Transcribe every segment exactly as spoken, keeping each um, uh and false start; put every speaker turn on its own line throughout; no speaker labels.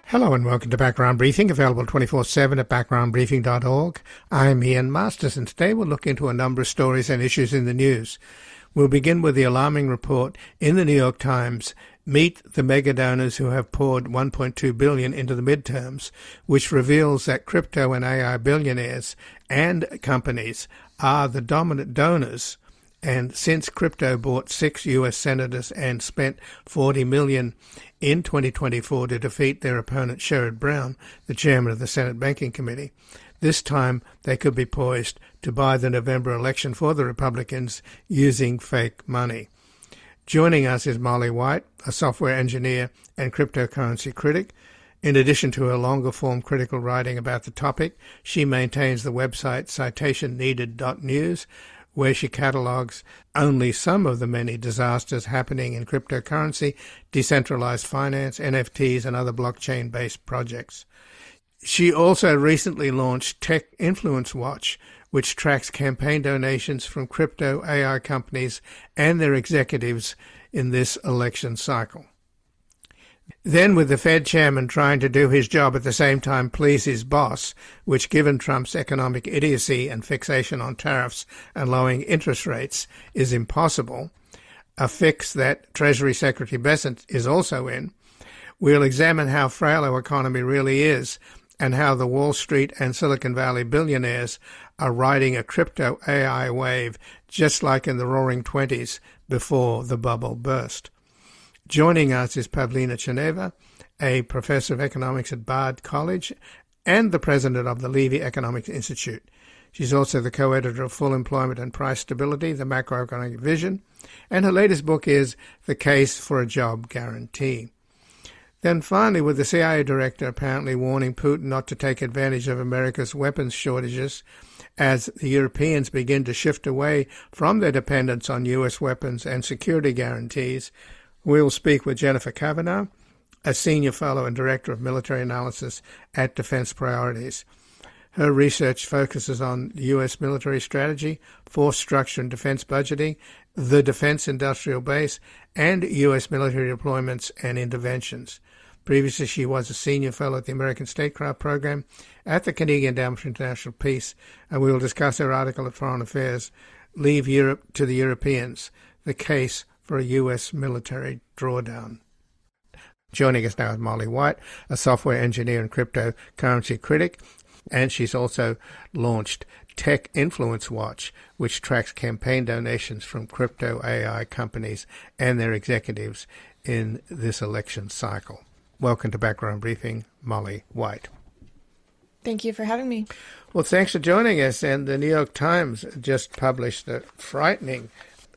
Hello and welcome to Background Briefing, available twenty-four seven at background briefing dot org. I'm Ian Masters, and today we'll look into a number of stories and issues in the news. We'll begin with the alarming report in the New York Times, Meet the Mega Donors Who Have Poured one point two billion dollars into the Midterms, which reveals that crypto and A I billionaires and companies are the dominant donors. And since crypto bought six U S senators and spent forty million dollars in twenty twenty-four to defeat their opponent Sherrod Brown, the chairman of the Senate Banking Committee, this time they could be poised to buy the November election for the Republicans using fake money. Joining us is Molly White, a software engineer and cryptocurrency critic. In addition to her longer-form critical writing about the topic, she maintains the website citation needed dot news, where she catalogues only some of the many disasters happening in cryptocurrency, decentralized finance, N F Ts, and other blockchain-based projects. She also recently launched Tech Influence Watch, which tracks campaign donations from crypto A I companies and their executives in this election cycle. Then, with the Fed chairman trying to do his job at the same time please his boss, which given Trump's economic idiocy and fixation on tariffs and lowering interest rates is impossible, a fix that Treasury Secretary Bessent is also in, we'll examine how frail our economy really is and how the Wall Street and Silicon Valley billionaires are riding a crypto A I wave just like in the Roaring Twenties before the bubble burst. Joining us is Pavlina Tcherneva, a professor of economics at Bard College and the president of the Levy Economics Institute. She's also the co-editor of Full Employment and Price Stability, the Macroeconomic Vision, and her latest book is The Case for a Job Guarantee. Then finally, with the C I A director apparently warning Putin not to take advantage of America's weapons shortages as the Europeans begin to shift away from their dependence on U S weapons and security guarantees, we'll speak with Jennifer Kavanagh, a senior fellow and director of military analysis at Defense Priorities. Her research focuses on U S military strategy, force structure and defense budgeting, the defense industrial base, and U S military deployments and interventions. Previously, she was a senior fellow at the American Statecraft Program at the Carnegie Endowment for International Peace, and we will discuss her article at Foreign Affairs, Leave Europe to the Europeans, the Case for a U S military drawdown. Joining us now is Molly White, a software engineer and cryptocurrency critic, and she's also launched Tech Influence Watch, which tracks campaign donations from crypto A I companies and their executives in this election cycle. Welcome to Background Briefing, Molly White.
Thank you for having me.
Well, thanks for joining us. And the New York Times just published a frightening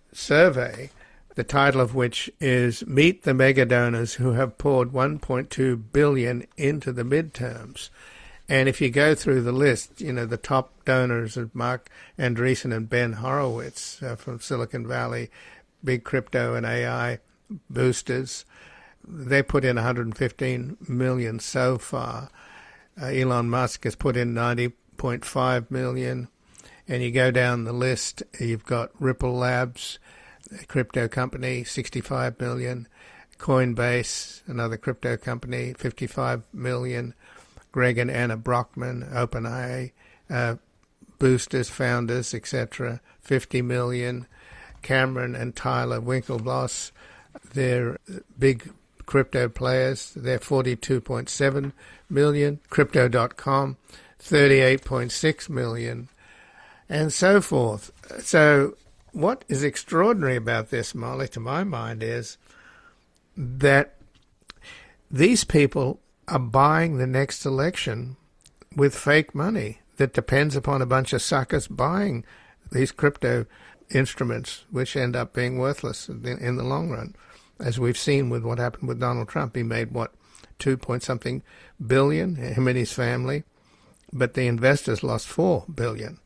survey, the title of which is Meet the Mega Donors Who Have Poured one point two billion dollars into the Midterms. And if you go through the list, you know, the top donors are Mark Andreessen and Ben Horowitz uh, from Silicon Valley, big crypto and A I boosters. They put in one hundred fifteen million dollars so far. Uh, Elon Musk has put in ninety point five million dollars. And you go down the list, you've got Ripple Labs, a crypto company, sixty-five million dollars. Coinbase, another crypto company, fifty-five million dollars. Greg and Anna Brockman, OpenAI, uh, boosters, founders, et cetera, fifty million dollars. Cameron and Tyler Winklevoss, they're big crypto players, they're forty-two point seven million dollars. Crypto dot com, thirty-eight point six million dollars, and so forth. So what is extraordinary about this, Molly, to my mind, is that these people are buying the next election with fake money that depends upon a bunch of suckers buying these crypto instruments, which end up being worthless in, in the long run, as we've seen with what happened with Donald Trump. He made, what, two point something billion, him and his family, but the investors lost four billion.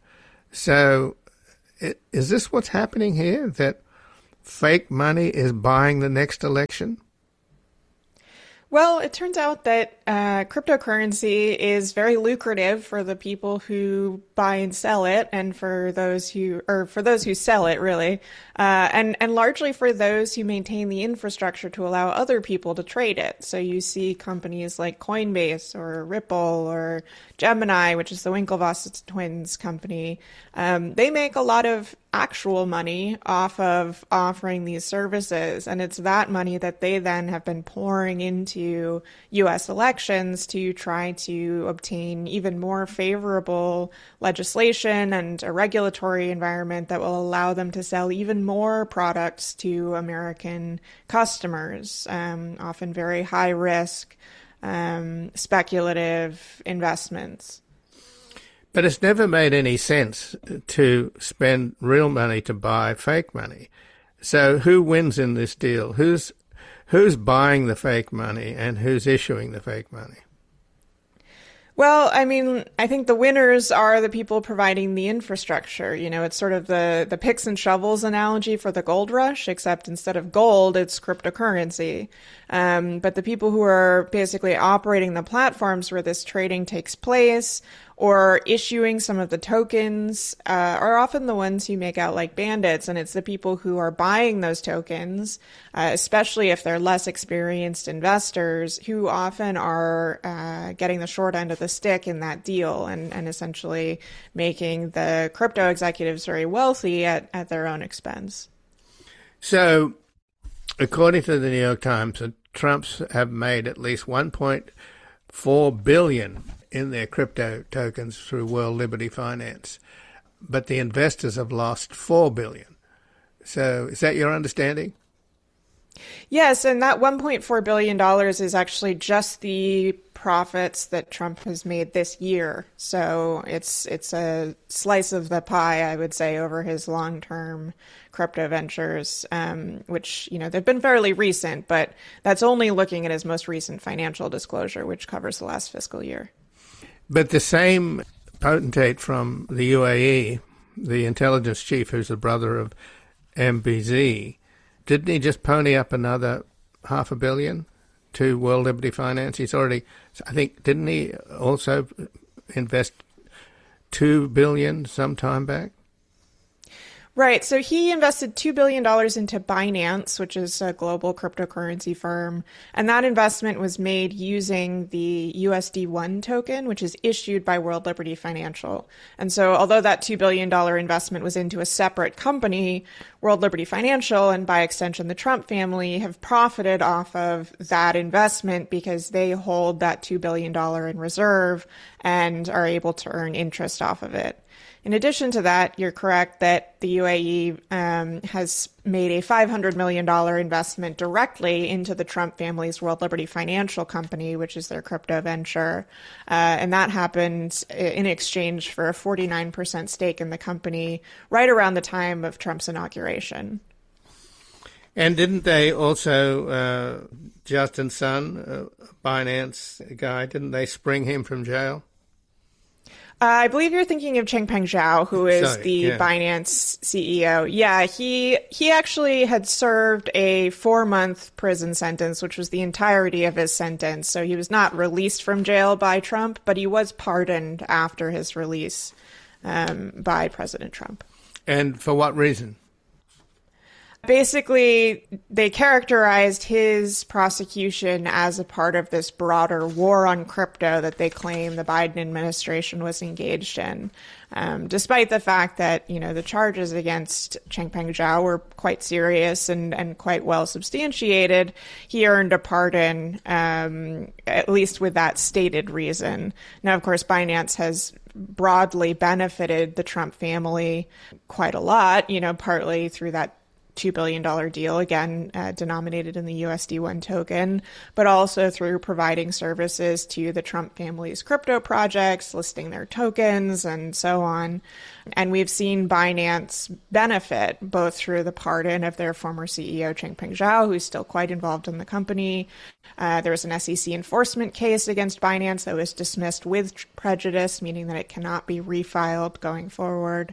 So it, is this what's happening here, that fake money is buying the next election?
Well, it turns out that uh, cryptocurrency is very lucrative for the people who buy and sell it, and for those who, or for those who sell it, really, uh, and and largely for those who maintain the infrastructure to allow other people to trade it. So you see companies like Coinbase or Ripple or Gemini, which is the Winklevoss twins company. Um, they make a lot of actual money off of offering these services, and it's that money that they then have been pouring into U S elections to try to obtain even more favorable legislation and a regulatory environment that will allow them to sell even more products to American customers, um, often very high risk, um, speculative investments.
But it's never made any sense to spend real money to buy fake money. So who wins in this deal? Who's who's buying the fake money and who's issuing the fake money?
Well, I mean, I think the winners are the people providing the infrastructure. You know, it's sort of the, the picks and shovels analogy for the gold rush, except instead of gold, it's cryptocurrency. Um, but the people who are basically operating the platforms where this trading takes place or issuing some of the tokens uh, are often the ones who make out like bandits. And it's the people who are buying those tokens, uh, especially if they're less experienced investors, who often are uh, getting the short end of the stick in that deal and, and essentially making the crypto executives very wealthy at, at their own expense.
So, according to the New York Times, the Trumps have made at least one point four billion dollars in their crypto tokens through World Liberty Finance, but the investors have lost four billion dollars. So is that your understanding?
Yes, and that one point four billion dollars is actually just the profits that Trump has made this year. So it's it's a slice of the pie, I would say, over his long-term crypto ventures, um, which, you know, they've been fairly recent, but that's only looking at his most recent financial disclosure, which covers the last fiscal year.
But the same potentate from the U A E, the intelligence chief, who's the brother of M B Z, didn't he just pony up another half a billion to World Liberty Finance? He's already, I think, didn't he also invest two billion dollars some time back?
Right. So he invested two billion dollars into Binance, which is a global cryptocurrency firm. And that investment was made using the U S D one token, which is issued by World Liberty Financial. And so although that two billion dollars investment was into a separate company, World Liberty Financial, and by extension the Trump family, have profited off of that investment because they hold that two billion dollars in reserve and are able to earn interest off of it. In addition to that, you're correct that the U A E um, has made a five hundred million dollars investment directly into the Trump family's World Liberty Financial Company, which is their crypto venture. Uh, and that happened in exchange for a forty-nine percent stake in the company right around the time of Trump's inauguration.
And didn't they also, uh, Justin Sun, uh, Binance guy, didn't they spring him from jail?
Uh, I believe you're thinking of Changpeng Zhao, who is
Sorry,
the
yeah.
Binance C E O. Yeah, he he actually had served a four-month prison sentence, which was the entirety of his sentence. So he was not released from jail by Trump, but he was pardoned after his release um, by President Trump.
And for what reason?
Basically, they characterized his prosecution as a part of this broader war on crypto that they claim the Biden administration was engaged in, um, despite the fact that, you know, the charges against Changpeng Zhao were quite serious and, and quite well substantiated. He earned a pardon, um, at least with that stated reason. Now, of course, Binance has broadly benefited the Trump family quite a lot, you know, partly through that two billion dollars deal, again, uh, denominated in the U S D one token, but also through providing services to the Trump family's crypto projects, listing their tokens, and so on. And we've seen Binance benefit both through the pardon of their former C E O, Changpeng Zhao, who's still quite involved in the company. Uh, there was an S E C enforcement case against Binance that was dismissed with prejudice, meaning that it cannot be refiled going forward.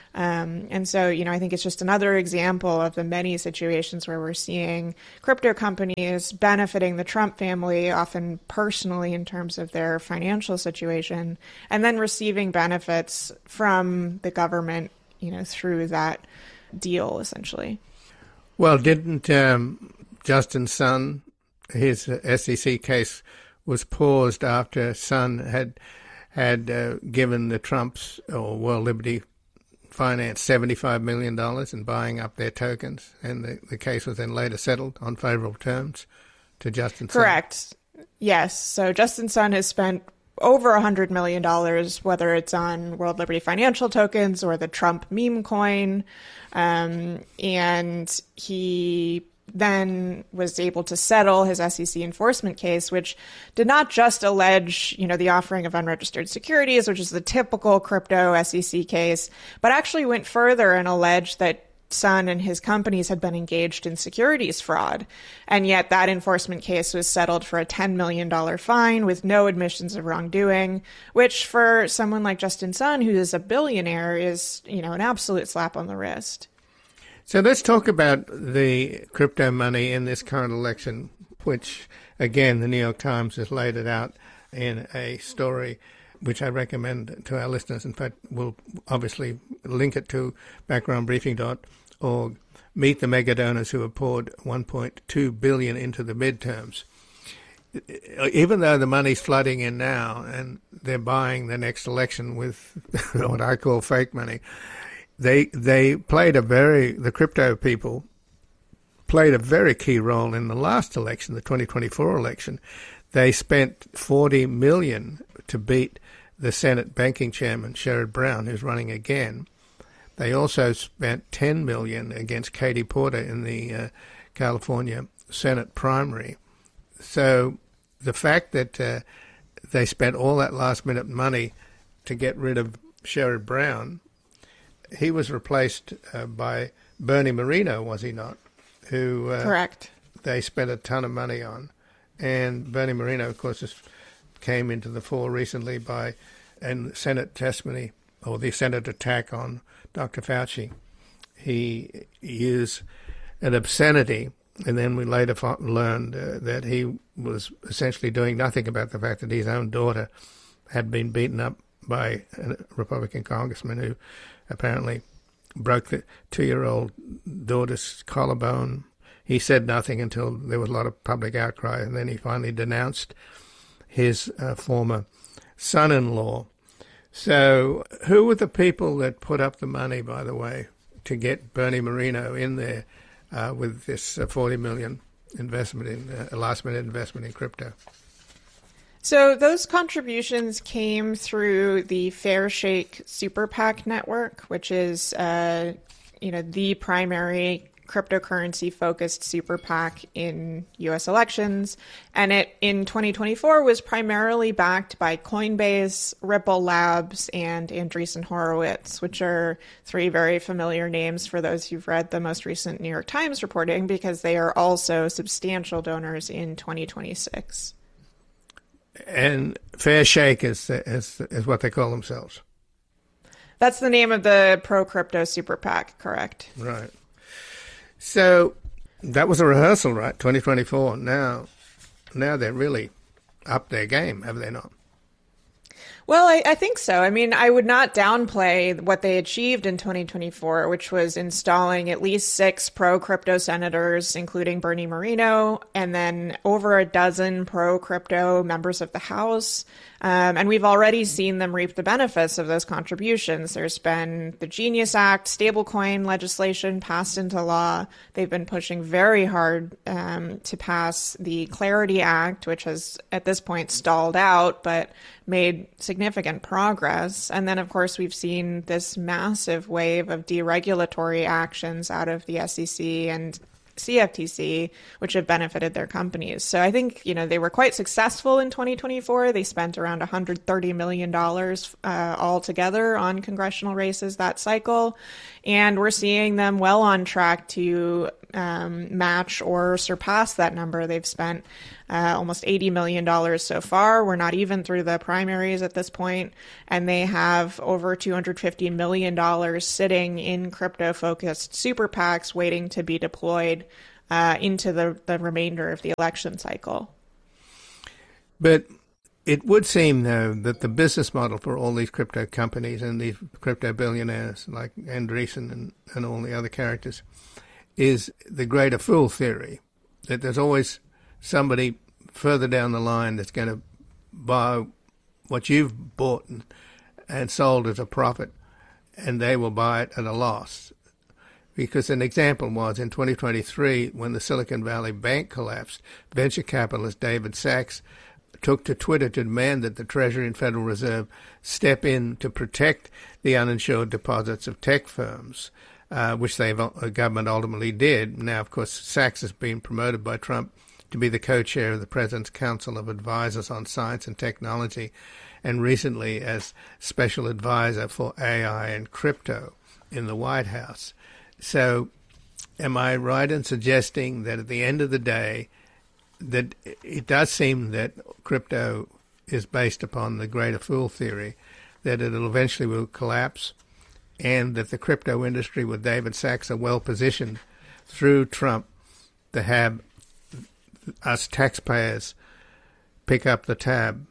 Um, and so, you know, I think it's just another example of the many situations where we're seeing crypto companies benefiting the Trump family, often personally in terms of their financial situation, and then receiving benefits from the government, you know, through that deal, essentially.
Well, didn't um, Justin Sun, his S E C case was paused after Sun had had uh, given the Trumps or World Liberty Finance seventy-five million dollars in buying up their tokens, and the, the case was then later settled on favorable terms to Justin Sun.
Correct. Yes. So Justin Sun has spent over one hundred million dollars, whether it's on World Liberty Financial tokens or the Trump meme coin. Um, and he then was able to settle his S E C enforcement case, which did not just allege, you know, the offering of unregistered securities, which is the typical crypto S E C case, but actually went further and alleged that Sun and his companies had been engaged in securities fraud. And yet that enforcement case was settled for a ten million dollars fine with no admissions of wrongdoing, which for someone like Justin Sun, who is a billionaire, is, you know, an absolute slap on the wrist.
So let's talk about the crypto money in this current election, which, again, the New York Times has laid it out in a story which I recommend to our listeners. In fact, we'll obviously link it to background briefing dot org. Meet the mega donors who have poured one point two billion dollars into the midterms. Even though the money's flooding in now and they're buying the next election with what I call fake money, They they played a very, the crypto people played a very key role in the last election, the twenty twenty-four election. They spent forty million dollars to beat the Senate banking chairman, Sherrod Brown, who's running again. They also spent ten million dollars against Katie Porter in the uh, California Senate primary. So the fact that uh, they spent all that last minute money to get rid of Sherrod Brown, he was replaced uh, by Bernie Moreno, was he not? Who uh,
Correct.
They spent a ton of money on. And Bernie Moreno, of course, just came into the fore recently by a Senate testimony, or the Senate attack on Doctor Fauci. He used an obscenity, and then we later learned uh, that he was essentially doing nothing about the fact that his own daughter had been beaten up by a Republican congressman who apparently broke the two-year-old daughter's collarbone. He said nothing until there was a lot of public outcry, and then he finally denounced his uh, former son-in-law. So who were the people that put up the money, by the way, to get Bernie Moreno in there uh, with this uh, forty million dollars investment in uh, a last-minute investment in crypto?
So those contributions came through the Fairshake Super PAC network, which is, uh, you know, the primary cryptocurrency-focused super PAC in U S elections. And it, in twenty twenty-four, was primarily backed by Coinbase, Ripple Labs, and Andreessen Horowitz, which are three very familiar names for those who've read the most recent New York Times reporting, because they are also substantial donors in twenty twenty-six.
And Fairshake is, is, is what they call themselves.
That's the name of the pro-crypto super PAC, correct?
Right. So that was a rehearsal, right? twenty twenty-four. Now, now they're really up their game, have they not?
Well, I, I think so. I mean, I would not downplay what they achieved in twenty twenty-four, which was installing at least six pro-crypto senators, including Bernie Moreno, and then over a dozen pro-crypto members of the House. Um, and we've already seen them reap the benefits of those contributions. There's been the Genius Act, stablecoin legislation passed into law. They've been pushing very hard um, to pass the Clarity Act, which has at this point stalled out, but made significant progress. And then, of course, we've seen this massive wave of deregulatory actions out of the S E C and C F T C, which have benefited their companies. So I think, you know, they were quite successful in twenty twenty-four. They spent around one hundred thirty million dollars uh, altogether on congressional races that cycle. And we're seeing them well on track to um, match or surpass that number. They've spent uh, almost eighty million dollars so far. We're not even through the primaries at this point, and they have over two hundred fifty million dollars sitting in crypto-focused super PACs waiting to be deployed uh, into the, the remainder of the election cycle.
But it would seem, though, that the business model for all these crypto companies and these crypto billionaires like Andreessen and, and all the other characters is the greater fool theory, that there's always somebody further down the line that's going to buy what you've bought and, and sold as a profit, and they will buy it at a loss. Because an example was in twenty twenty-three, when the Silicon Valley Bank collapsed, venture capitalist David Sachs took to Twitter to demand that the Treasury and Federal Reserve step in to protect the uninsured deposits of tech firms, uh, which the government ultimately did. Now, of course, Sachs has been promoted by Trump to be the co-chair of the President's Council of Advisors on Science and Technology, and recently as special advisor for A I and crypto in the White House. So am I right in suggesting that at the end of the day, that it does seem that crypto is based upon the greater fool theory, that it eventually will collapse, and that the crypto industry with David Sachs are well positioned through Trump to have us taxpayers pick up the tab?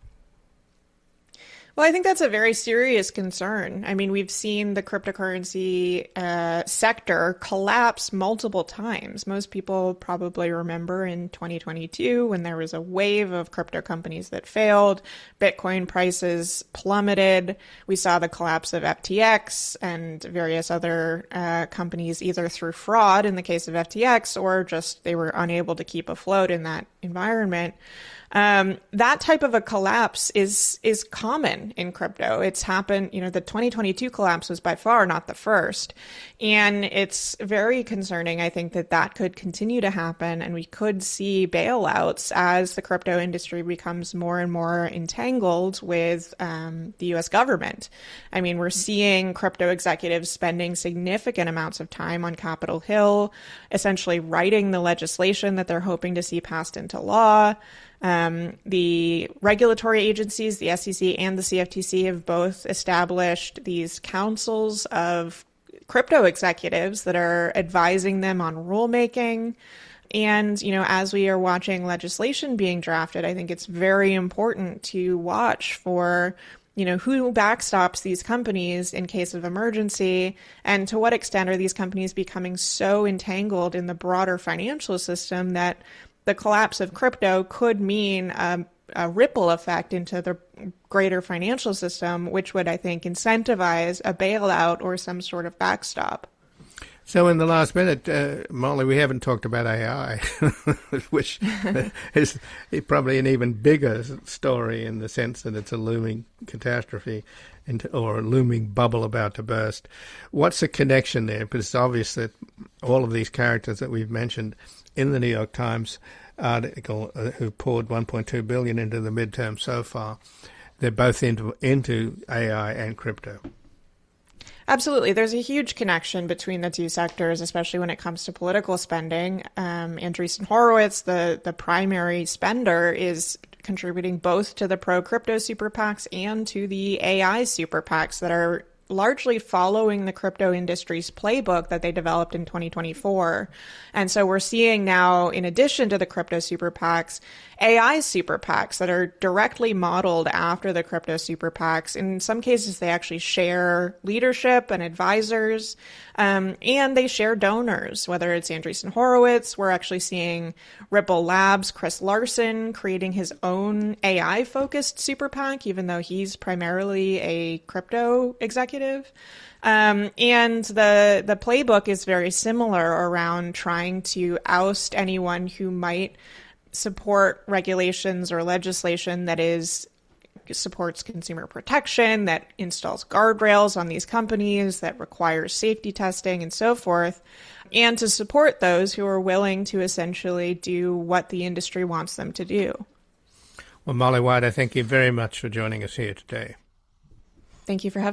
Well, I think that's a very serious concern. I mean, we've seen the cryptocurrency uh, sector collapse multiple times. Most people probably remember in twenty twenty-two when there was a wave of crypto companies that failed. Bitcoin prices plummeted. We saw the collapse of F T X and various other uh, companies, either through fraud in the case of F T X or just they were unable to keep afloat in that environment. Um, that type of a collapse is is common in crypto. It's happened, you know, the twenty twenty-two collapse was by far not the first. And it's very concerning, I think, that that could continue to happen, and we could see bailouts as the crypto industry becomes more and more entangled with um, the U S government. I mean, we're seeing crypto executives spending significant amounts of time on Capitol Hill, essentially writing the legislation that they're hoping to see passed into law. Um, the regulatory agencies, the S E C and the C F T C, have both established these councils of crypto executives that are advising them on rulemaking. And, you know, as we are watching legislation being drafted, I think it's very important to watch for, you know, who backstops these companies in case of emergency, and to what extent are these companies becoming so entangled in the broader financial system that the collapse of crypto could mean um, a ripple effect into the greater financial system, which would, I think, incentivize a bailout or some sort of backstop.
So in the last minute, uh, Molly, we haven't talked about A I, which is probably an even bigger story in the sense that it's a looming catastrophe into, or a looming bubble about to burst. What's the connection there? Because it's obvious that all of these characters that we've mentioned in the New York Times article, uh, who poured one point two billion dollars into the midterm so far, they're both into into A I and crypto.
Absolutely. There's a huge connection between the two sectors, especially when it comes to political spending. Um, Andreessen Horowitz, the, the primary spender, is contributing both to the pro-crypto super PACs and to the A I super PACs that are largely following the crypto industry's playbook that they developed in twenty twenty-four. And so we're seeing now, in addition to the crypto super PACs, A I super PACs that are directly modeled after the crypto super PACs. In some cases, they actually share leadership and advisors, um, and they share donors, whether it's Andreessen Horowitz. We're actually seeing Ripple Labs, Chris Larsen, creating his own A I-focused super PAC, even though he's primarily a crypto executive. Um, and the the playbook is very similar around trying to oust anyone who might support regulations or legislation that is supports consumer protection, that installs guardrails on these companies, that requires safety testing and so forth, and to support those who are willing to essentially do what the industry wants them to do.
Well, Molly White, I thank you very much for joining us here today.
Thank you for having me.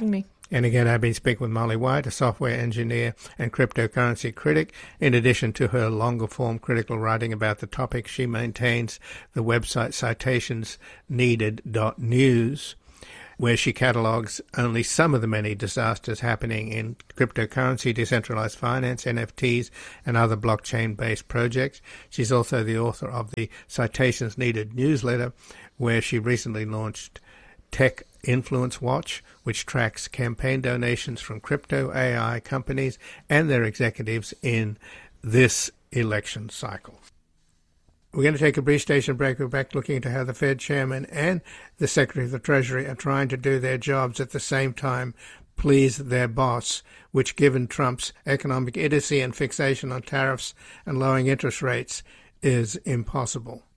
And again, I've been speaking with Molly White, a software engineer and cryptocurrency critic. In addition to her longer-form critical writing about the topic, she maintains the website citations needed dot news, where she catalogues only some of the many disasters happening in cryptocurrency, decentralized finance, N F Ts, and other blockchain-based projects. She's also the author of the Citations Needed newsletter, where she recently launched Tech Influence Watch, which tracks campaign donations from crypto A I companies and their executives in this election cycle. We're going to take a brief station break. We're back looking into how the Fed chairman and the Secretary of the Treasury are trying to do their jobs at the same time, please their boss, which, given Trump's economic idiocy and fixation on tariffs and lowering interest rates, is impossible.